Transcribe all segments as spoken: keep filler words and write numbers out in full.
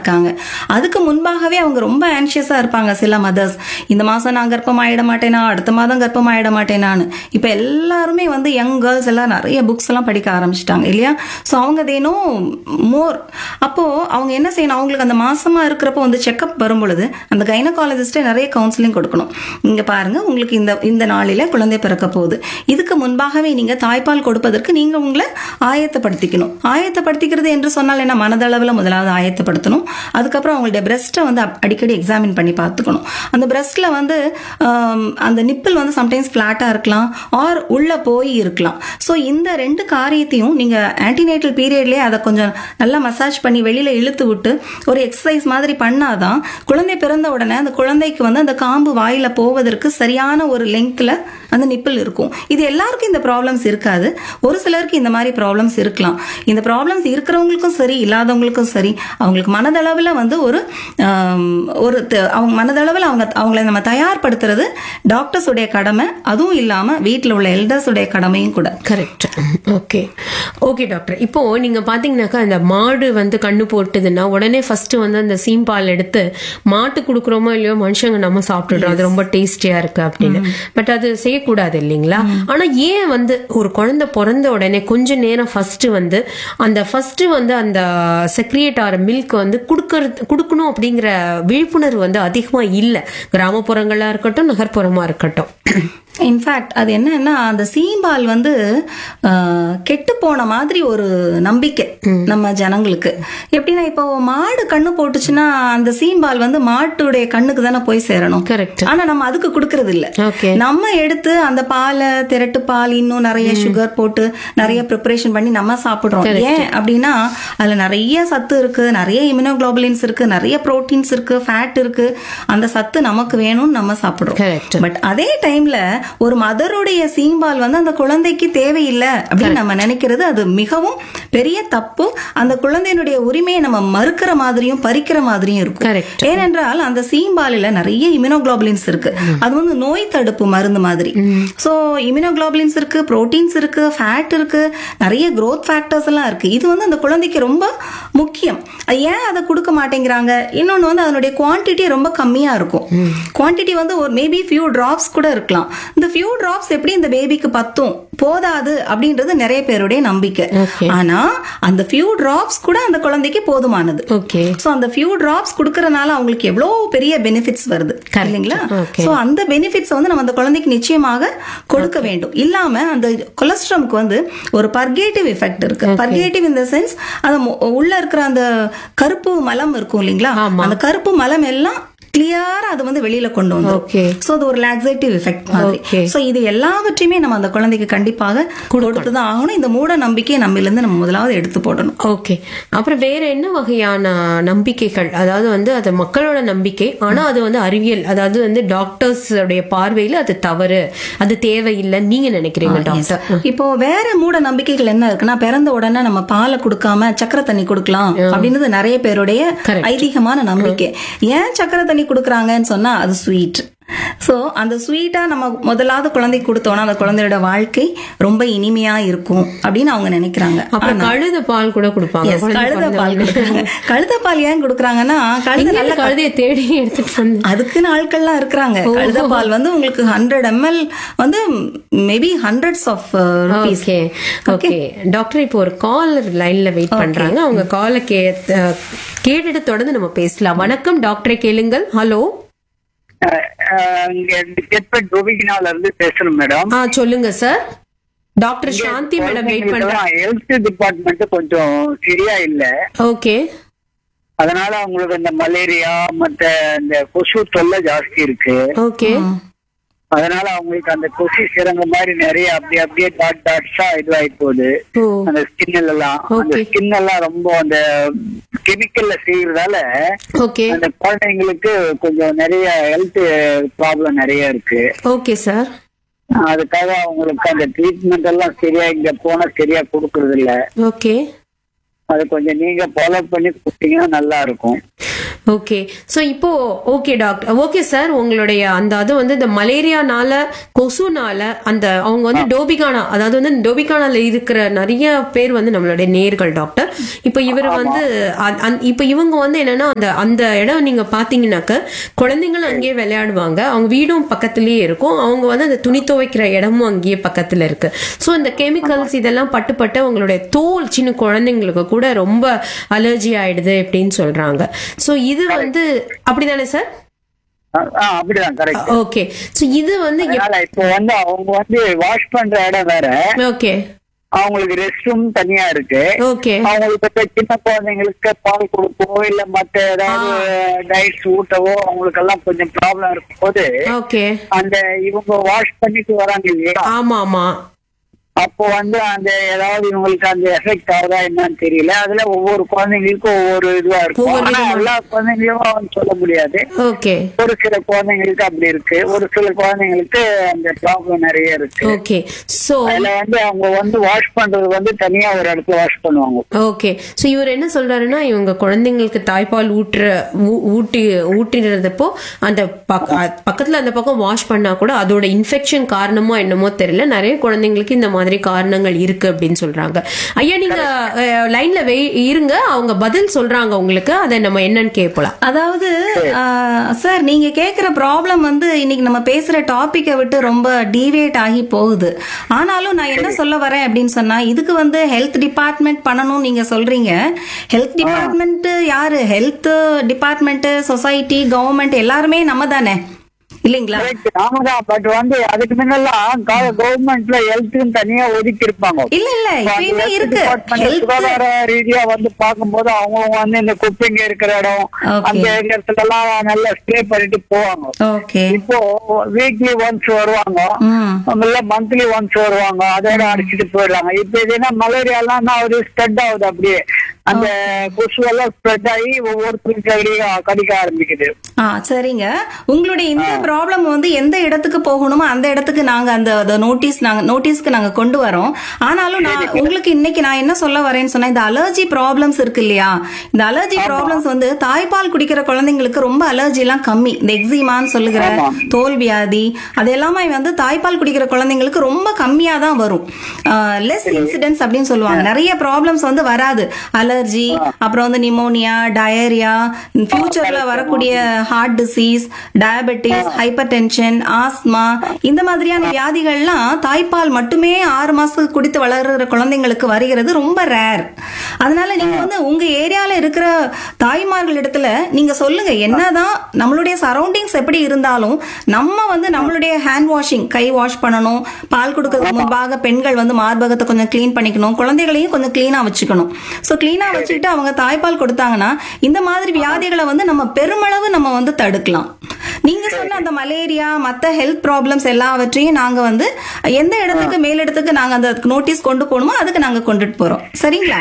இருக்காங்க. அதுக்கு முன்பாகவே அவங்க ரொம்ப ஆன்ஷியஸா இருப்பாங்க சில மதர்ஸ். இந்த மாசம் நான் கர்ப்பம் ஆயிட மாட்டேனா, அடுத்த மாதம் கர்ப்பம் ஆயிட மாட்டேனான்னு. இப்ப எல்லாருமே வந்து யங் கேர்ள்ஸ் எல்லாம் நிறைய புக்ஸ் எல்லாம் படிக்க ஆரம்பிச்சிட்டாங்க இல்லையா? ஸோ அவங்க தேனோ மோர். அப்போ அவங்க என்ன செய்யணும், அவங்களுக்கு அந்த மாசமா இருக்கிறப்போ வந்து செக்அப் வரும் பொழுது அந்த கைனகாலஜிஸ்டே நிறைய கவுன்சிலிங் கொடுக்கணும். இங்க பாருங்க, உங்களுக்கு இந்த இந்த நாளில குழந்தை பிறக்க போகுது, இதுக்கு முன்பாகவே நீங்க தாய்ப்பால் கொடுப்பதற்கு நீங்க உங்களை ஆயத்தப்படுத்திக்கணும். ஆயத்தப்படுத்திக்கிறது என்று சொன்னால் என்ன, மனதளவில் முதலாவது ஆயத்தப்படுத்தணும். அதுக்கப்புறம் அவங்களுடைய பிரெஸ்ட்டை வந்து அடிக்கடி எக்ஸாமின் பண்ணி பார்த்துக்கணும். அந்த பிரெஸ்ட்ல வந்து அந்த நிப்பிள் வந்து சம்டைம்ஸ் பிளாட்டா இருக்கலாம், ஆர் உள்ள போய் இருக்கலாம். ஸோ இந்த ரெண்டு காரியத்தையும் நீங்க ஆன்டிநேட்டல் பீரியட்லயே அதை கொஞ்சம் நல்லா மசாஜ் பண்ணி வெளியில இழுத்து விட்டு ஒரு எக்ஸசைஸ் மாதிரி பண்ணாதான் குழந்தை பிறந்த உடனே அந்த குழந்தைக்கு வந்து அந்த காம்பு வாயில போவதற்கு சரியான ஒரு லெங்க்ல அந்த நிப்பிள் இருக்கும். இது எல்லாருக்கும் இந்த ப்ராப்ளம்ஸ் இருக்காது, ஒரு சிலருக்கு இந்த மாதிரி ப்ராப்ளம்ஸ் இருக்கலாம். இந்த ப்ராப்ளம்ஸ் இருக்கிறவங்களுக்கும் சரி இல்லாதவங்களுக்கும் சரி அவங்களுக்கு மனதளவில் வந்து ஒரு ஒரு அவங்க மனதளவில் அவங்க அவங்களை நம்ம தயார்படுத்துறது டாக்டர்ஸ் உடைய கடமை. அதுவும் இல்லாம வீட்டில் உள்ள எல்டர்ஸ் உடைய கடமையும் கூட. கரெக்ட். ஓகே ஓகே டாக்டர், இப்போ நீங்க பாத்தீங்கன்னாக்கா இந்த மாடு வந்து கண்ணு போட்டுதுன்னா உடனே ஃபர்ஸ்ட் வந்து அந்த சீம்பால் எடுத்து மாட்டு கொடுக்குறோமோ இல்லையோ மனுஷங்க நம்ம சாப்பிட்டுடுறோம், அது ரொம்ப டேஸ்டியா இருக்கு அப்படின்னு. பட் அது செய்யக்கூடாது இல்லைங்களா? ஆனா ஏன் வந்து ஒரு குழந்தை பிறந்த உடனே கொஞ்ச நேரம் ஃபர்ஸ்ட் வந்து அந்த ஃபர்ஸ்ட் வந்து அந்த செக்ரியேட் ஆகிற மில்க் வந்து கொடுக்கறது கொடுக்கணும் அப்படிங்கிற விழிப்புணர்வு வந்து அதிகமா இல்லை, கிராமப்புறங்களா இருக்கட்டும் நகர்ப்புறமா இருக்கட்டும். இன்ஃபேக்ட் அது என்னன்னா, அந்த சீம்பால் வந்து கெட்டு போன மாதிரி ஒரு நம்பிக்கை நம்ம ஜனங்களுக்கு. எப்படின்னா, இப்போ மாடு கண்ணு போட்டுச்சுன்னா அந்த சீம்பால் வந்து மாட்டுடைய கண்ணுக்கு தானே போய் சேரணும். கரெக்ட். ஆனா நம்ம அதுக்கு கொடுக்கறது இல்ல. நம்ம எடுத்து அந்த பாலை திரட்டு பால் இன்னும் நிறைய சுகர் போட்டு நிறைய ப்ரிப்பரேஷன் பண்ணி நம்ம சாப்பிடுறோம். ஏன் அப்படின்னா அதுல நிறைய சத்து இருக்கு, நிறைய இம்யூனோகுளோபுலின்ஸ் இருக்கு, நிறைய புரோட்டீன்ஸ் இருக்கு, ஃபேட் இருக்கு. அந்த சத்து நமக்கு வேணும்னு நம்ம சாப்பிடுறோம். பட் அதே டைம்ல ஒரு மதருடைய சீம்பால் வந்து அந்த குழந்தைக்கு தேவையில்லை அப்படின்னு நம்ம நினைக்கிறது அது மிகவும் பெரிய தப்பு. அந்த குழந்தையினுடைய உரிமையை நம்ம மறுக்கிற மாதிரியும் பறிக்கிற மாதிரியும் இருக்கும். ஏனென்றால் அந்த சீம்பாலில நிறைய இம்யூனோகுளோபுலின்ஸ் இருக்கு. அது வந்து நோய் தடுப்பு மருந்து மாதிரி. சோ இம்யூனோகுளோபுலின்ஸ் இருக்கு, புரோட்டீன்ஸ் இருக்கு, ஃபேட் இருக்கு, நிறைய growth ஃபேக்டர்ஸ் எல்லாம் இருக்கு. இது வந்து அந்த குழந்தைக்கு ரொம்ப முக்கியம். ஏன் அதை கொடுக்க மாட்டேங்கிறாங்க? இன்னொன்னு வந்து அதனுடைய குவான்டிட்டி ரொம்ப கம்மியா இருக்கும். குவான்டிட்டி வந்து ஒரு மேபி ஃபியூ டிராப்ஸ் கூட இருக்கலாம். இந்த ஃபியூ டிராப்ஸ் எப்படி இந்த பேபிக்கு பத்தும் போதாது அப்படின்றது நிறைய பேருடைய நம்பிக்கை. ஆனா அந்த ஃபியூ டிராப்ஸ் கூட அந்த குழந்தைக்கு போதுமானது. சோ அந்த ஃபியூ டிராப்ஸ் கொடுக்கறனால அவங்களுக்கு எவ்வளவு பெரிய பெனிஃபிட்ஸ் வருது இல்லைங்களா? சோ அந்த பெனிஃபிட்ஸ் வந்து நம்ம அந்த குழந்தைக்கு நிச்சயமாக கொடுக்க வேண்டும். இல்லாம அந்த கொலஸ்ட்ரம்க்கு வந்து ஒரு பர்கேட்டிவ் எஃபெக்ட் இருக்கு. பர்கேட்டிவ் இன் த சென்ஸ் அந்த உள்ள இருக்கிற அந்த கருப்பு மலம் இருக்கும் இல்லைங்களா? அந்த கருப்பு மலம் எல்லாம் கிளியரா அது வந்து வெளியில கொண்டு வந்து சோ அது ஒரு லாக்ஸேட்டிவ் எஃபெக்ட் மாதிரி. சோ இது எல்லாவற்றையுமே நம்ம அந்த குழந்தைக்கு கண்டிப்பாக கொடுத்துதான் ஆகணும். இந்த மூட நம்பிக்கையை நம்ம இருந்து நம்ம முதலாவது எடுத்து போடணும். ஓகே. அப்புறம் வேற என்ன வகையான நம்பிக்கைகள், அதாவது வந்து அது மக்களோட நம்பிக்கை ஆனா அது வந்து அறிவியல், அதாவது வந்து டாக்டர்ஸ் உடைய பார்வையில அது தவறு, அது தேவையில்லைன்னு நீங்க நினைக்கிறீங்க டாக்டர்? இப்போ வேற மூட நம்பிக்கைகள் என்ன இருக்குன்னா, பிறந்த உடனே நம்ம பாலை கொடுக்காம சக்கரை தண்ணி கொடுக்கலாம் அப்படின்றது நிறைய பேருடைய ஐதீகமான நம்பிக்கை. ஏன் சக்கரை தண்ணி கொடுக்கறாங்கன்னு சொன்னா அது ஸ்வீட். சோ அந்த ஸ்வீட்டா நம்ம முதலாவது குழந்தைக்கு கொடுத்தோம்னா அந்த குழந்தையோட வாழ்க்கை ரொம்ப இனிமையா இருக்கும் அப்படின்னு அவங்க நினைக்கிறாங்க. அப்புறம் கழுத பால் கூட கொடுப்பாங்க. கழுத பால் கொடுக்குறாங்க. கழுத பால் ஏன் கொடுக்குறாங்கன்னா, கழுத நல்ல கழுதையை தேடி எடுத்துட்டு அதுக்குன்னு ஆட்கள்லாம் இருக்கிறாங்க. கழுத பால் வந்து உங்களுக்கு ஹண்ட்ரட் எம்எல் வந்து maybe hundreds of rupees. Okay doctor, இப்போ ஒரு காலர் லைன்ல வெயிட் பண்றாங்க. அவங்க காலை கேட்டுட்டு தொடர்ந்து நம்ம பேசலாம். வணக்கம் டாக்டரை கேளுங்கள். ஹலோ, இருந்து பேசுறேன் மேடம். சொல்லுங்க சார். டாக்டர் சாந்தி மேடம் வெயிட் பண்றாங்க. ஹெல்த் டிபார்ட்மெண்ட் கொஞ்சம் சரியா இல்ல. ஓகே. அதனால அவங்களுக்கு இந்த மலேரியா மத்த இந்த கொசு தொல்லை ஜாஸ்தி இருக்கு. ஓகே. அதனால அவங்களுக்கு அந்த கொசு சிறங்க மாதிரி நிறைய அப்படியே அப்படியே டாட் டாட்ஸா இதுவாகி போகுது அந்த ஸ்கின் எல்லாம். அந்த ஸ்கின் எல்லாம் ரொம்ப அந்த கெமிக்கல்ல செய்யறதால அந்த குழந்தைங்களுக்கு கொஞ்சம் நிறைய ஹெல்த் ப்ராப்ளம் நிறைய இருக்கு. Okay sir. அதுக்காக அவங்களுக்கு அந்த ட்ரீட்மெண்ட் எல்லாம் சரியா இங்க போனா சரியா கொடுக்கறது இல்ல. ஓகே. அது கொஞ்சம் நீங்க ஃபாலோ பண்ணி கொடுத்தீங்கன்னா நல்லா இருக்கும். ஓகே. சோ இப்போ ஓகே டாக்டர், ஓகே சார், உங்களுடைய அந்த அது வந்து இந்த மலேரியானால கொசுனால அந்த அவங்க வந்து டோபிகானா, அதாவது வந்து டோபிகானால இருக்கிற நிறைய பேர் வந்து நம்மளுடைய நேர்கள் டாக்டர். இப்போ இவர் வந்து இப்போ இவங்க வந்து என்னன்னா அந்த அந்த இடம் நீங்க பாத்தீங்கன்னாக்க குழந்தைங்களும் அங்கேயே விளையாடுவாங்க, அவங்க வீடும் பக்கத்துலயே இருக்கும், அவங்க வந்து அந்த துணி துவைக்கிற இடமும் அங்கேயே பக்கத்துல இருக்கு. சோ இந்த கெமிக்கல்ஸ் இதெல்லாம் பட்டு பட்டு அவங்களுடைய தோல் சின்ன குழந்தைங்களுக்கு கூட ரொம்ப அலர்ஜி ஆயிடுது அப்படின்னு சொல்றாங்க. சோ இது வந்து அப்படிதானே சார்? அப்படிதான், கரெக்ட். ஓகே. சோ இது வந்து இப்போ வந்து அவங்க வந்து வாஷ் பண்ற இடம் வேற, ஓகே, அவங்களுக்கு ரெஸ்ட் ரூம் தனியா இருக்கு. ஓகே. அவங்களுக்கு சின்ன குழந்தைங்களுக்கு பால் கொடுக்கவோ இல்ல மத்த ஏதாவது டைட்ஸ் ஊட்டவோ அவங்களுக்கு எல்லாம் கொஞ்சம் ப்ராப்ளம் இருக்கும் போது ஓகே அந்த இவங்க வாஷ் பண்ணிட்டு வராங்க இல்லையா, ஆமா ஆமா, அப்போ வந்து அந்த ஏதாவது இவங்களுக்கு அந்த எஃபெக்ட் ஆகுதா என்னன்னு தெரியல. அதுல ஒவ்வொரு குழந்தைங்களுக்கும் ஒவ்வொரு இதுவா இருக்கும். ஆனா எல்லா குழந்தைங்களும் சொல்ல முடியாது. ஓகே. ஒரு சில குழந்தைங்களுக்கு அப்படி இருக்கு, ஒரு சில குழந்தைங்களுக்கு அந்த ப்ராப்ளம் நிறைய இருக்கு. ஓகே. சோ அதுல வந்து அவங்க வந்து வாஷ் பண்றது வந்து தனியா ஒரு இடத்துல வாஷ் பண்ணுவாங்க. ஓகே. சோ இவர் என்ன சொல்றாருன்னா, இவங்க குழந்தைங்களுக்கு தாய்ப்பால் ஊட்டுற ஊட்டி ஊட்டினதப்போ அந்த பக்கத்துல அந்த பக்கம் வாஷ் பண்ணா கூட அதோட இன்ஃபெக்ஷன் காரணமோ என்னமோ தெரியல, நிறைய குழந்தைங்களுக்கு இந்த மாதிரி காரணங்கள் இருக்கு அப்படின்னு சொல்றாங்க. ஐயா நீங்க லைன்ல இருங்க, அவங்க பதில் சொல்றாங்க உங்களுக்கு, அதை நம்ம என்னன்னு கேட்கலாம். அதாவது சார் நீங்க கேக்குற ப்ராப்ளம் வந்து இன்னைக்கு நம்ம பேசுற டாபிக்கை விட்டு ரொம்ப டீவியேட் ஆகி போகுது. ஆனாலும் நான் என்ன சொல்ல வரேன் அப்படின்னு சொன்னா, இதுக்கு வந்து ஹெல்த் டிபார்ட்மெண்ட் பண்ணணும் நீங்க சொல்றீங்க. ஹெல்த் டிபார்ட்மெண்ட் யாரு? ஹெல்த் டிபார்ட்மெண்ட், சொசைட்டி, கவர்மெண்ட் எல்லாருமே நம்ம தானே இல்லீங்களா? ஆமாதான். பட் வந்து அதுக்கு முன்னெல்லாம் கவர்மெண்ட்ல ஹெல்த்னு தனியா ஒதுக்கி இருப்பாங்க. இல்ல இல்ல இப்பயுமே இருக்கு. சுகாதார ரீதியா வந்து பாக்கும்போது அவங்க வந்து இந்த குப்பைங்க இருக்கிற இடம் அந்த இடத்துல எல்லாம் நல்லா ஸ்ப்ரே பண்ணிட்டு போவாங்க. இப்போ வீக்லி ஒன்ஸ் வருவாங்க, இல்ல மந்த்லி ஒன்ஸ் வருவாங்க, அதோட அடிச்சுட்டு போயிடுறாங்க. இப்ப இதுனா மலேரியா எல்லாம் ஒரு ஸ்ப்ரெட் ஆகுது, அப்படியே அந்த கொசு எல்லாம் ஸ்ப்ரெட் ஆகி ஒவ்வொருத்தருக்கு கடிக்க ஆரம்பிக்குது. சரிங்க, உங்களுடைய இந்த ப்ராப்ளம் வந்து எந்த இடத்துக்கு போகணுமோ அந்த இடத்துக்கு நாங்க அந்த நோட்டீஸ் நாங்க நோட்டீஸ்க்கு நாங்க கொண்டு வரோம். ஆனாலும் நான் உங்களுக்கு இன்னைக்கு நான் என்ன சொல்ல வரேன்னு சொன்னா, இந்த அலர்ஜி ப்ராப்ளம்ஸ் இருக்கு இல்லையா, இந்த அலர்ஜி ப்ராப்ளம்ஸ் வந்து தாய்ப்பால் குடிக்கிற குழந்தைங்களுக்கு ரொம்ப அலர்ஜி எல்லாம் கம்மி. இந்த எக்ஸிமான்னு சொல்லுகிற தோல் வியாதி அது எல்லாமே வந்து தாய்ப்பால் குடிக்கிற குழந்தைங்களுக்கு ரொம்ப கம்மியா தான் வரும். லெஸ் இன்சிடென்ட்ஸ் அப்படின்னு சொல்லுவாங்க. நிறைய ப்ராப்ளம்ஸ் வந்து வராது. அலர்ஜி, அப்புறம் வந்து நிமோனியா, டயரியா, ஃபியூச்சர்ல வரக்கூடிய heart disease, diabetes, hyper tension, asthma, இந்த மாதிரியான வியாதிகள்லாம் தாய்ப்பால் மட்டுமே ஆறு மாசத்துக்கு குடித்து வளர்கிற குழந்தைங்களுக்கு வருகிறது ரொம்ப ரேர். அதனால நீங்க வந்து உங்க ஏரியால இருக்கிற தாய்மார்கள் இடத்துல நீங்க சொல்லுங்க, என்னதான் நம்மளுடைய சரௌண்டிங்ஸ் எப்படி இருந்தாலும் நம்ம வந்து நம்மளுடைய ஹேண்ட் வாஷிங், கை வாஷ் பண்ணணும், பால் கொடுக்கறதுக்கு முன்பாக பெண்கள் வந்து மார்பகத்தை கொஞ்சம் கிளீன் பண்ணிக்கணும், குழந்தைகளையும் கொஞ்சம் கிளீனா வச்சுக்கணும். சோ கிளீனா வச்சுக்கிட்டு அவங்க தாய்ப்பால் கொடுத்தாங்கன்னா இந்த மாதிரி வியாதிகளை வந்து நம்ம பெருமளவு நம்ம வந்து தடுக்கலாம். நீங்க சொன்ன அந்த மலேரியா, மத்த ஹெல்த் ப்ராப்ளம்ஸ் எல்லாவற்றையும் நாங்க வந்து எந்த இடத்துக்கு மேலிடத்துக்கு நாங்க அந்த நோட்டீஸ் கொண்டு போகணுமோ அதுக்கு நாங்க கொண்டுட்டு போறோம். சரிங்களா?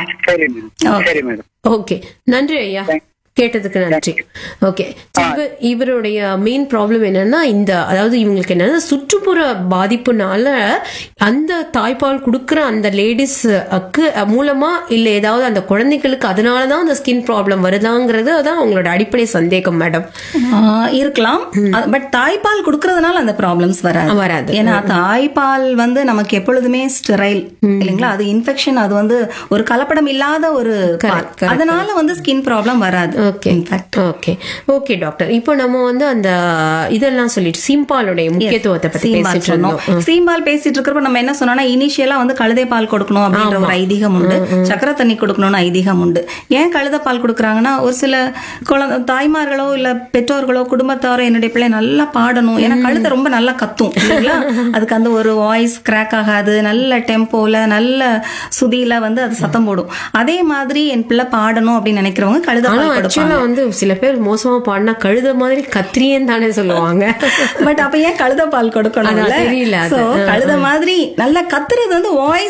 ஓகே, நன்றி ஐயா, கேட்டதுக்கு நன்றி. ஓகே. இவருடைய மெயின் ப்ராப்ளம் என்னன்னா, இந்த அதாவது இவங்களுக்கு என்னன்னா சுற்றுப்புற பாதிப்புனால அந்த தாய்ப்பால் கொடுக்கற அந்த லேடிஸ்க்கு மூலமா இல்ல ஏதாவது அந்த குழந்தைகளுக்கு அதனாலதான் அந்த ஸ்கின் ப்ராப்ளம் வருதாங்கிறது அதான் அவங்களோட அடிப்படை சந்தேகம் மேடம். இருக்கலாம், பட் தாய்ப்பால் கொடுக்கறதுனால அந்த ப்ராப்ளம்ஸ் வராது வராது ஏன்னா தாய்ப்பால் வந்து நமக்கு எப்பொழுதுமே ஸ்டெரைல் இல்லைங்களா, அது இன்ஃபெக்ஷன், அது வந்து ஒரு கலப்படம் இல்லாத ஒரு, அதனால வந்து ஸ்கின் ப்ராப்ளம் வராது. ஓகே ஓகே ஓகே டாக்டர், இப்போ நம்ம வந்து அந்த இதெல்லாம் சொல்லிட்டு சீம்பாலுடைய முக்கியத்துவத்தை பத்தி பேசிட்டு இருந்தோம். சீம்பால் பேசிட்டு இருக்கிறப்ப நம்ம என்ன சொன்னோம்னா, இனிஷியலா வந்து கழுதை பால் கொடுக்கணும் அப்படின்ற ஒரு ஐதீகம் உண்டு, சக்கரை தண்ணி கொடுக்கணும்னு ஐதீகம் உண்டு. ஏன் கழுதை பால் கொடுக்குறாங்கன்னா, ஒரு சில குழந்தை தாய்மார்களோ இல்ல பெற்றோர்களோ குடும்பத்தாரோ என்னுடைய பிள்ளை நல்லா பாடணும், ஏன்னா கழுதை ரொம்ப நல்லா கத்தும் இல்லைங்களா, அதுக்கு அந்த ஒரு வாய்ஸ் கிராக் ஆகாது, நல்ல டெம்போல நல்ல சுதியில வந்து அது சத்தம் போடும். அதே மாதிரி என் பிள்ளை பாடணும் அப்படின்னு நினைக்கிறவங்க கழுதை பால் வந்து சில பேர் மோசமா பாடினா கழுத மாதிரி கத்திரியன்னு தானே சொல்லுவாங்க. பட் அப்ப ஏன் கழுத பால் கொடுக்கணும் தெரியல. கழுத மாதிரி நல்லா கத்துறது வந்து வாய்ஸ்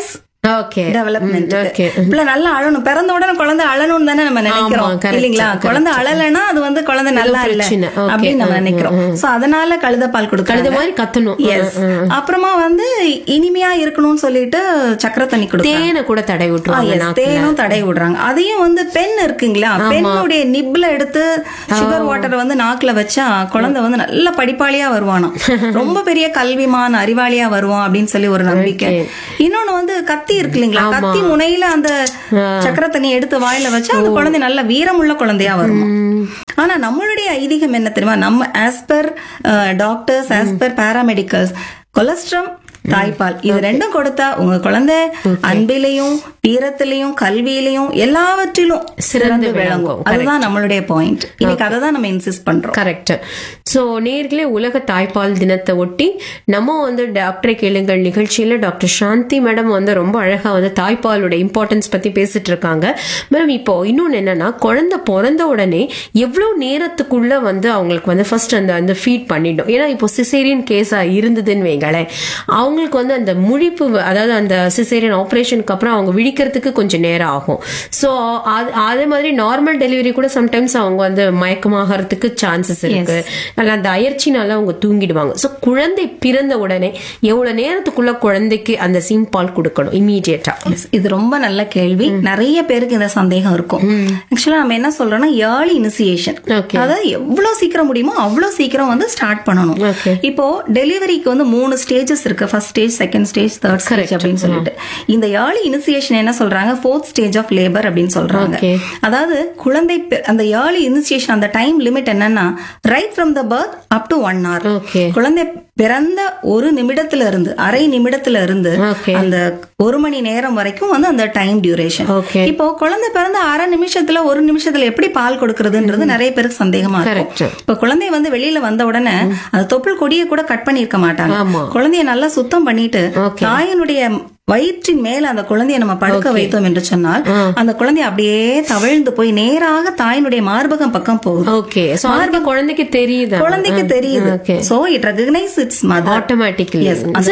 டெவலப்மெண்ட். பிள்ளை நல்லா அழணும், பிறந்த உடனே குழந்தை அழணும்னு தானே நம்ம நினைக்கிறோம் இல்லீங்களா? குழந்தை அழலைன்னா அது வந்து குழந்தை நல்லா இல்ல அப்படின்னு நம்ம நினைக்கிறோம். சோ அதனால கழுத பால் கொடுக்கணும், கத்தணும். அப்புறமா வந்து இனிமையா இருக்கணும்னு சொல்லிட்டு சக்கரை தண்ணி கொடுத்து தேனை கூட தடை விட்டுருவாங்க, தேனும் தடை விடுறாங்க. அதையும் வந்து பெண் இருக்குங்களா, பெண்ணுடைய நிப்ல எடுத்து சுகர் வாட்டர் வந்து நாக்குல வச்சா குழந்தை வந்து நல்ல படிப்பாளியா வருவானா, ரொம்ப பெரிய கல்விமான் அறிவாளியா வருவான் அப்படின்னு சொல்லி ஒரு நம்பிக்கை. இன்னொன்னு வந்து கத்தி இருக்கு இல்லீங்களா, கத்தி முனையில அந்த சக்கரை தண்ணி எடுத்து வாயில வச்சா அந்த குழந்தை நல்ல வீரமுள்ள குழந்தையா வரும். ஆனா நம்மளுடைய ஐதீகம் என்ன தெரியுமா, நம்ம as per doctors, as per paramedicals, colostrum, தாய்ப்பால் இது ரெண்டும் கொடுத்தா உங்க குழந்தை அன்பிலையும் வீரத்திலையும் கல்வியிலையும் எல்லாவற்றிலும் சிறந்து விளங்கும். அதுதான் நம்மளுடைய பாயிண்ட். இன்னைக்கு அதை தான் நம்ம இன்சிஸ்ட் பண்றோம். கரெக்ட். சோ நேர்களே, உலக தாய்ப்பால் தினத்தை ஒட்டி நம்ம வந்து டாக்டரை கேளுங்கள் நிகழ்ச்சியில டாக்டர் சாந்தி மேடம் வந்து ரொம்ப அழகா வந்து தாய்ப்பாலோட இம்பார்ட்டன்ஸ் பத்தி பேசிட்டு இருக்காங்க. மேடம், இப்போ இன்னொன்னு என்னன்னா, குழந்தை பிறந்த உடனே எவ்வளவு நேரத்துக்குள்ள வந்து அவங்களுக்கு வந்து ஃபர்ஸ்ட் அந்த அந்த ஃபீட் பண்ணிடும். ஏன்னா இப்போ சிசேரியன் கேஸா இருந்ததுன்னு வைங்களேன், அவங்களுக்கு வந்து அந்த முழிப்பு, அதாவது அந்த சிசேரியன் ஆபரேஷனுக்கு அப்புறம் அவங்க விழிக்கிறதுக்கு கொஞ்சம் நேரம் ஆகும். ஸோ அதே மாதிரி நார்மல் டெலிவரி கூட சம்டைம்ஸ் அவங்க வந்து மயக்கமாகறதுக்கு சான்சஸ் இருக்கு, அல்ல அந்த அயற்சினால அவங்க தூங்கிடுவாங்க. ஸோ குழந்தை பிறந்த உடனே எவ்வளவு நேரத்துக்குள்ள குழந்தைக்கு அந்த சீம்பால் கொடுக்கணும் இமீடியட்டா? இது ரொம்ப நல்ல கேள்வி. நிறைய பேருக்கு இந்த சந்தேகம் இருக்கும். ஆக்சுவலா நம்ம என்ன சொல்றோம்னா ஏர்லி இனிஷியேஷன், அதாவது எவ்வளவு சீக்கிரம் முடியுமோ அவ்வளவு சீக்கிரம் வந்து ஸ்டார்ட் பண்ணணும். இப்போ டெலிவரிக்கு வந்து மூணு ஸ்டேஜஸ் இருக்கு, first stage, second stage, third stage அப்படின்னு சொல்லிட்டு. இந்த ஏர்லி இனிஷியேஷன் என்ன சொல்றாங்க, ஃபோர்த் ஸ்டேஜ் ஆஃப் லேபர் அப்படின்னு சொல்றாங்க. அதாவது குழந்தை அந்த ஏர்லி இனிஷியேஷன் அந்த டைம் லிமிட் என்னன்னா right from the birth up to one hour. குழந்தை பிறந்த ஒரு நிமிடத்துல இருந்து அரை நிமிடத்துல இருந்து அந்த ஒரு மணி நேரம் வரைக்கும் வந்து அந்த டைம் டியூரேஷன். இப்போ குழந்தை பிறந்த அரை நிமிஷத்துல ஒரு நிமிஷத்துல எப்படி பால் கொடுக்கறதுன்றது நிறைய பேருக்கு சந்தேகமா இருக்கும். இப்ப குழந்தை வந்து வெளியில வந்த உடனே அந்த தொப்புள் கொடியை கூட கட் பண்ணிருக்க மாட்டாங்க. குழந்தைய நல்லா சுத்தம் பண்ணிட்டு தாயினுடைய வயிற்றின் மேல அந்த குழந்தைய நம்ம படுக்க வைத்தோம் என்று சொன்னால் அந்த குழந்தை அப்படியே தவழ்ந்து போய் நேராக தாயினுடைய மார்பகம் பக்கம் போகுது. குழந்தைக்கு தெரியுது, குழந்தைக்கு தெரியுது. So it recognise it's mother automatically.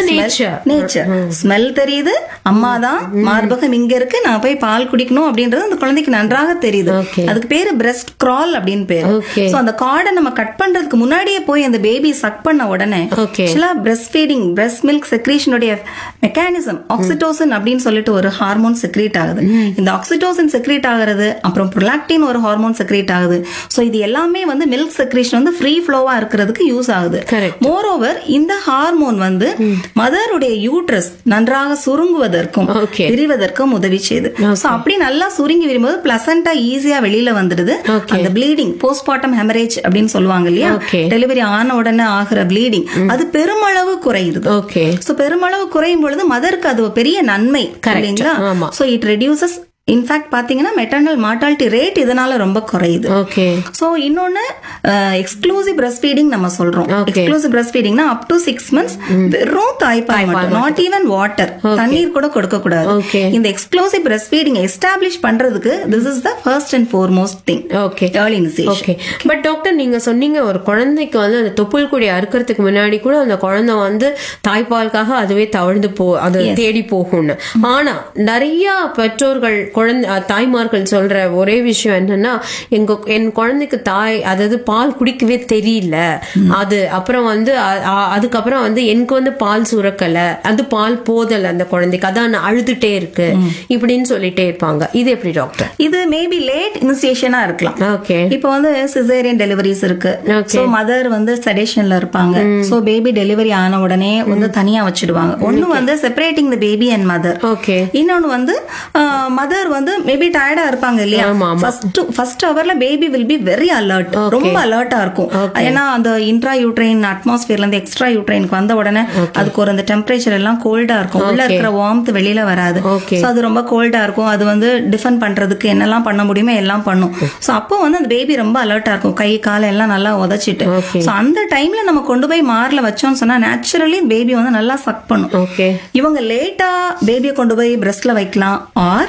Nature smell தெரியுது, அம்மாதான் மார்பகம் இங்க இருக்கு, நான் போய் பால் குடிக்கணும் அப்படின்றது அந்த குழந்தைக்கு நன்றாக தெரியுது. அதுக்கு பேரு பிரஸ்ட் கிரால் அப்படின்னு பேரு. சோ அந்த கார்டை நம்ம கட் பண்றதுக்கு முன்னாடியே போய் அந்த பேபி சக் பண்ண உடனே breast feeding, breast milk செக்ரீஷனுடைய mechanism oxytocin அப்படின்னு சொல்லிட்டு ஒரு ஹார்மோன் செக்ரீட் ஆகுது. இந்த ஆக்சிடோசின் செக்ரீட் ஆகுறது, அப்புறம் ப்ரொலாக்டின் ஒரு ஹார்மோன் செக்ரீட் ஆகுது. சோ இது எல்லாமே வந்து மில்க் செக்ரீஷன் வந்து ஃப்ரீ ஃப்ளோவா இருக்கிறதுக்கு யூஸ் ஆகுது. மோர் ஓவர் இந்த ஹார்மோன் வந்து மதருடைய யூட்ரஸ் நன்றாக சுருங்குவதற்கும் விரிவதற்கும் உதவி செய்யுது. சோ அப்படி நல்லா சுருங்கி விரும்பும்போது பிளசண்டா ஈஸியா வெளியில வந்துடுது. அந்த ப்ளீடிங், போஸ்ட்மார்ட்டம் ஹெமரேஜ் அப்படின்னு சொல்லுவாங்க இல்லையா, டெலிவரி ஆன உடனே ஆகிற ப்ளீடிங் அது பெருமளவு குறையுது. சோ பெருமளவு குறையும் பொழுது மதருக்கு அது பெரிய நன்மை இல்லைங்களா? சோ இட் ரெடியூசஸ் இன்ஃபேக்ட் பாத்தீங்கன்னா மெட்டர்னல் மார்டாலிட்டி ரேட் இதனால ரொம்ப குறையுது. சோ இன்னொன்னு எக்ஸ்க்ளூசிவ் பிரஸ்ட் ஃபீடிங் நம்ம சொல்றோம். Exclusive breast ஃபீடிங்னா up to six months வெறும் தாய்ப்பால் மட்டும், நாட் ஈவன் வாட்டர், தண்ணீர் கூட கொடுக்க கூடாது. இந்த எக்ஸ்க்ளூசிவ் பிரஸ்ட் ஃபீடிங் எஸ்டாப்ளிஷ் பண்றதுக்கு this is the first and foremost thing. Early initiation. But doctor, நீங்க சொன்னீங்க ஒரு குழந்தைக்கு வந்து அந்த தொப்புள் கொடி அறுக்கிறதுக்கு முன்னாடி கூட அந்த குழந்தை வந்து தாய்ப்பாலுக்காக அதுவே தவழ்ந்து போ அது தேடி போகும்னு. ஆனா நிறைய பெற்றோர்கள், குழந்தை தாய்மார்கள் சொல்ற ஒரே விஷயம் என்னன்னா, எங்க என் குழந்தைக்கு தாய் அதாவது பால் குடிக்கவே தெரியல, அது அப்புறம் வந்து அதுக்கப்புறம் வந்து எனக்கு வந்து பால் சுரக்கல, அது பால் போதல அந்த குழந்தைக்கு, அதான் அழுதுட்டே இருக்கு இப்படின்னு சொல்லிட்டே இருப்பாங்க. இது எப்படி டாக்டர்? இது மேபி லேட் இனிஷியேஷனா இருக்கலாம். ஓகே, இப்போ வந்து சிசேரியன் டெலிவரிஸ் இருக்கு. சோ மதர் வந்து செடேஷன்ல இருப்பாங்க. சோ பேபி டெலிவரி ஆன உடனே வந்து தனியா வச்சிடுவாங்க. ஒன்னு வந்து separating the baby and mother. Okay, இன்னொன்னு வந்து மதர் வந்து மேபி டயர்டா இருப்பாங்க இல்லையா, ஃபர்ஸ்ட் ஃபர்ஸ்ட் ஹவர்ல baby will be very alert, ரொம்ப அலர்ட்டா இருக்கும். ஏன்னா அந்த இன்ட்ரா யூட்ரைன் அட்மாஸ்பியர்ல இருந்து எக்ஸ்ட்ரா யூட்ரைனுக்கு வந்த உடனே அதுக்கு ஒரு அந்த டெம்பரேச்சர் எல்லாம் கோல்டா இருக்கும், உள்ள இருக்கிற வார்ம்த் வெளியில வராது. சோ அது ரொம்ப கோல்டா இருக்கும். அது வந்து டிஃபெண்ட் பண்றதுக்கு என்னெல்லாம் பண்ண முடியுமோ எல்லாம் பண்ணும். சோ அப்போ வந்து அந்த பேபி ரொம்ப அலர்ட்டா இருக்கும், கை காலை எல்லாம் நல்லா உதச்சிட்டு. சோ அந்த டைம்ல நம்ம கொண்டு போய் மார்ல வச்சோம்னு சொன்னா நேச்சுரலி பேபி வந்து நல்லா சக் பண்ணும். இவங்க லேட்டா பேபியை கொண்டு போய் பிரஸ்ட்ல வைக்கலாம். ஆர் நம்ம இப்போ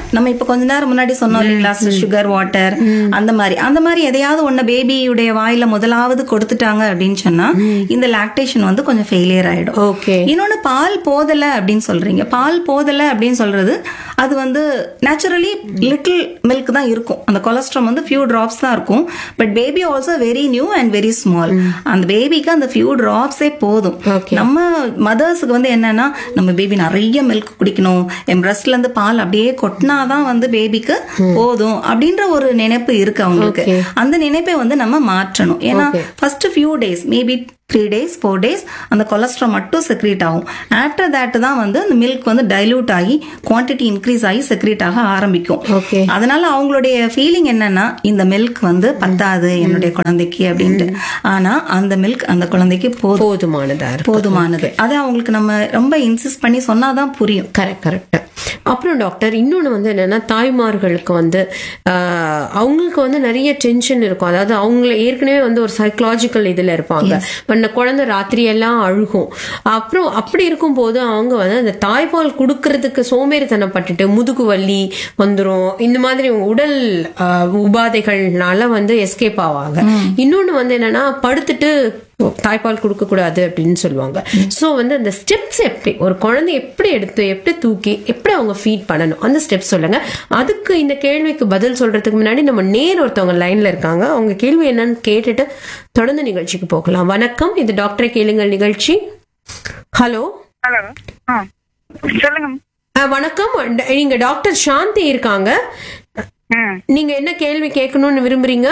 இப்ப கொஞ்ச நேரம் முன்னாடி சொன்னோம் இல்லைங்களா, சுகர் வாட்டர் அந்த மாதிரி அந்த மாதிரி எதையாவது ஒண்ணு பேபியுடைய வாயில முதலாவது கொடுத்துட்டாங்க அப்படின்னு சொன்னா இந்த லாக்டேஷன் வந்து கொஞ்சம் ஃபெயிலியர் ஆயிடும். ஓகே. இன்னொன்னு பால் போதல அப்படின்னு சொல்றீங்க. பால் போதல அப்படின்னு சொல்றது அது வந்து நேச்சுரலி லிட்டில் மில்க் தான் இருக்கும். அந்த கொலஸ்ட்ரால் வந்து ஃபியூ டிராப்ஸ் தான் இருக்கும். But baby also very new and very small. அந்த பேபிக்கு அந்த ஃபியூ டிராப்ஸே போதும். நம்ம மதர்ஸுக்கு வந்து என்னன்னா நம்ம பேபி நிறைய மில்க் குடிக்கணும், என் பிரஸ்ட்ல இருந்து பால் அப்படியே கொட்டினாதான் வந்து பேபிக்கு போதும் அப்படின்ற ஒரு நினைப்பு இருக்கு அவங்களுக்கு. அந்த நினைப்பை வந்து நம்ம மாற்றணும். ஏன்னா first few days maybe three days four days அந்த கொலஸ்ட்ரால் மட்டும் செக்ரீட் ஆகும். ஆஃப்டர் தட் தான் வந்து அந்த மில்க் வந்து டைல்யூட் ஆகி குவான்டிட்டி இன்க்ரீஸ் ஆகி செக்ரீட் ஆக ஆரம்பிக்கும். அதனால அவங்களுடைய ஃபீலிங் என்னன்னா இந்த மில்க் வந்து பத்தாது என்னுடைய குழந்தைக்கு அப்படின்ட்டு. ஆனா அந்த மில்க் அந்த குழந்தைக்கு போதுமானதா போதுமானது. அதை அவங்களுக்கு நம்ம ரொம்ப இன்சிஸ்ட் பண்ணி சொன்னாதான் புரியும். Correct correct. அப்புறம் டாக்டர் இன்னொன்னு வந்து என்னன்னா தாய்மார்களுக்கு வந்து அவங்களுக்கு வந்து நிறைய டென்ஷன் இருக்கும். அதாவது அவங்க ஏற்கனவே வந்து ஒரு சைக்கலாஜிக்கல் இதுல இருப்பாங்க. பண்ண குழந்தை ராத்திரி எல்லாம் அழுகும். அப்புறம் அப்படி இருக்கும் போது அவங்க வந்து அந்த தாய்ப்பால் குடுக்கறதுக்கு சோம்பேறித்தனப்பட்டுட்டு முதுகு வலி வந்துரும், இந்த மாதிரி உடல் உபாதைகள்னால வந்து எஸ்கேப் ஆவாங்க. இன்னொன்னு வந்து என்னன்னா படுத்துட்டு தாய்ப்பால் கொடுக்க கூடாது அப்படின்னு சொல்லுவாங்க. சோ வந்து அந்த ஸ்டெப்ஸ் எப்படி ஒரு குழந்தை எப்படி எடுத்து எப்படி தூக்கி எப்படி அவங்க ஃபீட் பண்ணணும் அந்த ஸ்டெப்ஸ் சொல்லுங்க. அதுக்கு இந்த கேள்விக்கு பதில் சொல்றதுக்கு முன்னாடி நம்ம நேர் ஒருத்தவங்க லைன்ல இருக்காங்க. அவங்க கேள்வி என்னன்னு கேட்டுட்டு தொடர்ந்து நிகழ்ச்சிக்கு போகலாம். வணக்கம், இது டாக்டரை கேளுங்கள் நிகழ்ச்சி. ஹலோ ஹலோ சொல்லுங்க. வணக்கம், நீங்க டாக்டர் சாந்தி இருக்காங்க. நீங்க என்ன கேள்வி கேட்கணும்னு விரும்புறீங்க?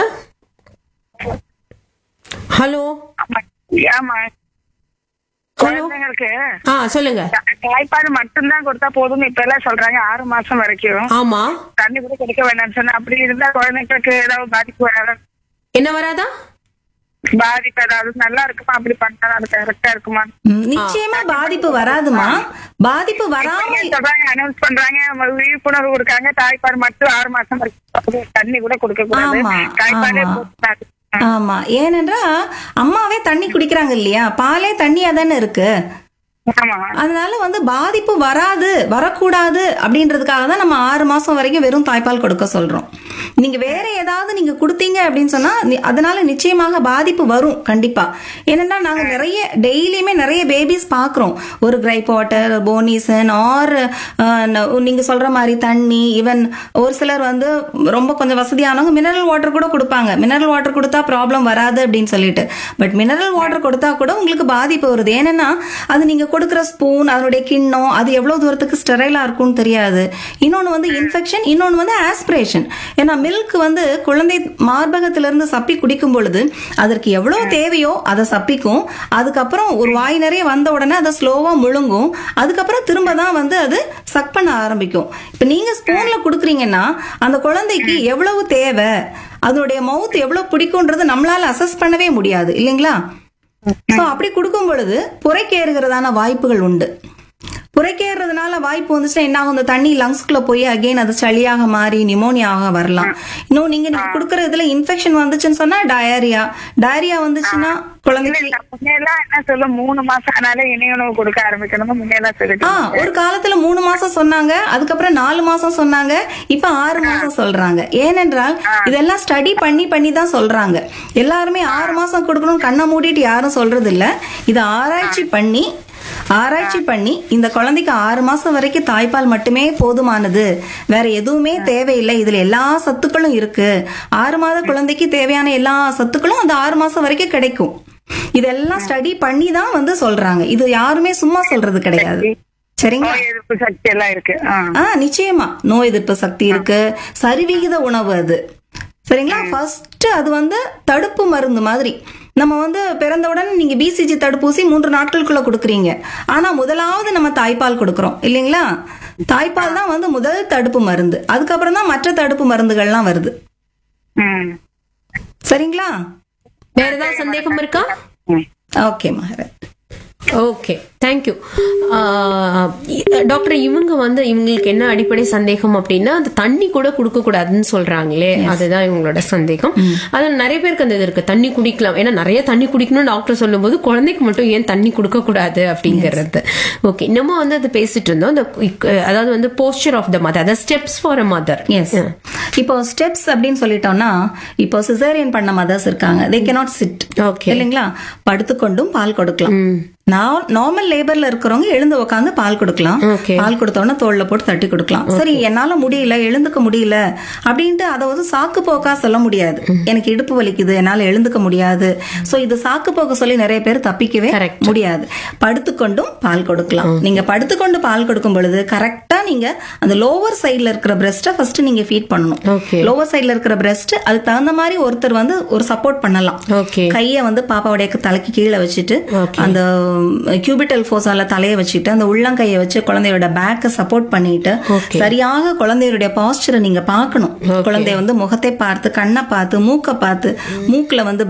ஹலோ குழந்தைங்களுக்கு சொல்லுங்க. தாய்ப்பால் மட்டும்தான் கொடுத்தா போதும் இப்ப எல்லாம் சொல்றாங்க, ஆறு மாசம் வரைக்கும். ஆமா, தண்ணி கூட கொடுக்க வேண்டாம்னு சொன்னா அப்படி இருந்தா குழந்தைங்களுக்கு ஏதாவது பாதிப்பு வராதா? என்ன வராதா? பாதிப்பு ஏதாவது நல்லா இருக்குமா? அப்படி பண்ணா அது கரெக்டா இருக்குமா? நிச்சயமா பாதிப்பு வராதுமா. பாதிப்பு வராம சொல்றாங்க, அனௌன்ஸ் பண்றாங்க, விழிப்புணர்வு கொடுக்காங்க. தாய்ப்பால் மட்டும் ஆறு மாசம் வரைக்கும் தண்ணி கூட கொடுக்க கூடாது, தாய்ப்பாலே போட்டாது. ஆமா, ஏனென்றா அம்மாவே தண்ணி குடிக்கிறாங்க இல்லையா, பாலே தண்ணியா தானே இருக்கு. அதனால வந்து பாதிப்பு வராது வரக்கூடாது அப்படின்றதுக்காக தான் நம்ம ஆறு மாசம் வரைக்கும் வெறும் தாய்ப்பால் கொடுக்க சொல்றோம். நீங்க வேற ஏதாவது நீங்க கொடுத்தீங்க அப்படின்னு சொன்னா அதனால நிச்சயமாக பாதிப்பு வரும் கண்டிப்பா. ஏன்னா நாங்க நிறைய டெய்லியுமே நிறைய பேபிஸ் பாக்குறோம். ஒரு கிரைப் வாட்டர், போனிசன் ஆர் நீங்க சொல்ற மாதிரி தண்ணி, ஈவன் ஒரு சிலர் வந்து ரொம்ப கொஞ்சம் வசதியானவங்க மினரல் வாட்டர் கூட கொடுப்பாங்க. மினரல் வாட்டர் கொடுத்தா ப்ராப்ளம் வராது அப்படின்னு சொல்லிட்டு. பட் மினரல் வாட்டர் கொடுத்தா கூட உங்களுக்கு பாதிப்பு வருது. ஏன்னா அது நீங்க கொடுக்கிற ஸ்பூன், அதனுடைய கிண்ணம், அது எவ்வளவு தூரத்துக்கு ஸ்டெரைலா இருக்கும்னு தெரியாது. இன்னொன்னு வந்து இன்ஃபெக்ஷன், இன்னொன்னு வந்து ஆஸ்பிரேஷன். ஏன்னா மில்க் வந்து குழந்தை மார்பகத்திலிருந்து சப்பி குடிக்கும் பொழுது அதற்கு எவ்வளவு தேவையோ அதை சப்பிக்கும். அதுக்கப்புறம் ஒரு வாய் நிறைய வந்த உடனே அதை ஸ்லோவா முழுங்கும். அதுக்கப்புறம் திரும்ப தான் வந்து அது சக் பண்ண ஆரம்பிக்கும். இப்ப நீங்க ஸ்பூன்ல குடுக்குறீங்கன்னா அந்த குழந்தைக்கு எவ்வளவு தேவை, அதனுடைய மவுத் எவ்வளவு பிடிக்கும்ன்றது நம்மளால அசஸ் பண்ணவே முடியாது இல்லைங்களா? சோ அப்படி கொடுக்கும் பொழுது புரைக்கேறுகிறதான வாய்ப்புகள் உண்டு. புரைக்கேறதுனால வாய்ப்பு வந்துச்சுன்னா என்ன ஆகும், இந்த தண்ணி லங்ஸ்குள்ள போய் அகைன் அது சளியாக மாறி நிமோனியாக வரலாம். இன்னும் நீங்க நீங்க குடுக்கற இதுல இன்ஃபெக்ஷன் வந்துச்சுன்னு சொன்னா டயரியா டயரியா வந்துச்சுன்னா குழந்தைக்கு என்ன சொல்ல மூணு மாசம் ஆனாலே இணை உணவு கொடுக்க ஆரம்பிக்கணும் முன்னெல்லாம். ஒரு காலத்துல மூணு மாசம் சொன்னாங்க, அதுக்கப்புறம் நாலு மாசம் சொன்னாங்க, இப்ப ஆறு மாசம் சொல்றாங்க. ஏனென்றால் இதெல்லாம் ஸ்டடி பண்ணி பண்ணி தான் சொல்றாங்க. எல்லாருமே ஆறு மாசம் கொடுக்கணும் கண்ணை மூடிட்டு யாரும் சொல்றது இல்ல. இதை ஆராய்ச்சி பண்ணி ஆராய்ச்சி பண்ணி இந்த குழந்தைக்கு ஆறு மாசம் வரைக்கும் தாய்ப்பால் மட்டுமே போதுமானது, வேற எதுவுமே தேவையில்லை, இதுல எல்லா சத்துக்களும் இருக்கு, ஆறு மாத குழந்தைக்கு தேவையான எல்லா சத்துக்களும் அந்த ஆறு மாசம் வரைக்கும் கிடைக்கும். இதெல்லாம் ஸ்டடி பண்ணி தான் வந்து சொல்றாங்க. இது யாருமே சும்மா சொல்றது கிடையாது. சரிங்களா? சக்தி எல்லாம் இருக்கு. ஆஹ் நிச்சயமா நோய் எதிர்ப்பு சக்தி இருக்கு. சரிவிகித உணவு அது. சரிங்களா? ஃபர்ஸ்ட் அது வந்து தடுப்பு மருந்து மாதிரி. நம்ம வந்து பிறந்தவுடன் நீங்க பிசிஜி தடுப்பூசி மூன்று நாட்களுக்குள்ள கொடுக்குறீங்க. ஆனா முதலாவது நம்ம தாய்ப்பால் கொடுக்கறோம் இல்லைங்களா? தாய்ப்பால் தான் வந்து முதல் தடுப்பு மருந்து. அதுக்கப்புறம் தான் மற்ற தடுப்பு மருந்துகள்லாம் வருது. சரிங்களா? வேற ஏதாவது சந்தேகம் இருக்கா? ஓகே மகர. Okay, thank you doctor. இவங்க வந்து இவங்களுக்கு என்ன அடிப்படை சந்தேகம் அப்படின்னா அந்த தண்ணி கூட குடுக்க கூடாதுன்னு சொல்றாங்களே, அதுதான் இவங்களோட சந்தேகம். அது நிறைய பேருக்கு அந்த இது இருக்கு, தண்ணி குடிக்கலாம், ஏன்னா நிறைய தண்ணி குடிக்கணும்னு டாக்டர் சொல்லும் போது குழந்தைக்கு மட்டும் ஏன் தண்ணி குடுக்க கூடாது அப்படிங்கறது. ஓகே, நம்ம வந்து அது பேசிட்டு இருந்தோம், அதாவது வந்து போஸ்டர் ஆஃப் த மதர், அதாவது ஸ்டெப்ஸ் ஃபார் அ மதர். இப்போ ஸ்டெப்ஸ் அப்படின்னு சொல்லிட்டோம்னா, இப்போ சிசேரியன் பண்ண மதர்ஸ் இருக்காங்க, they cannot sit, இல்லைங்களா, படுத்துக்கொண்டும் பால் கொடுக்கலாம். நார்மல் லேபர்ல இருக்கிறவங்க எழுந்து உட்காந்து பால் கொடுக்கலாம். பால் கொடுத்தோன்னா தோல்ல போட்டு தட்டி கொடுக்கலாம். சரி, என்னால முடியல, எழுந்துக்க முடியல அப்படின்ட்டு அதை வந்து சாக்கு போக்கா சொல்ல முடியாது. எனக்கு இடுப்பு வலிக்குது, என்னால எழுந்துக்க முடியாது, சோ இது சாக்கு போக்க சொல்லி நிறைய பேர் தப்பிக்கவே முடியாது. படுத்துக்கொண்டும் பால் கொடுக்கலாம். நீங்க படுத்துக்கொண்டு பால் கொடுக்கும் பொழுது கரெக்டா நீங்க அந்த லோவர் சைட்ல இருக்கிற பிரஸ்ட ஃபர்ஸ்ட் நீங்க ஃபீட் பண்ணணும். லோவர் சைட்ல இருக்கிற பிரஸ்ட் அதுக்கு தகுந்த மாதிரி ஒருத்தர் வந்து ஒரு சப்போர்ட் பண்ணலாம். கைய வந்து பாப்பாவுடைய தலைக்கு கீழே வச்சுட்டு அந்த கியூபிட்டல் ஃபோர்ஸால தலையை வச்சுட்டு அந்த உள்ளங்கையை வச்சு குழந்தையோட பேக்க சப்போர்ட் பண்ணிட்டு சரியாக குழந்தையுடைய பாஸ்டரை நீங்க பார்க்கணும். குழந்தைய வந்து முகத்தை பார்த்து, கண்ணை பார்த்து, மூக்கை பார்த்து, மூக்குல வந்து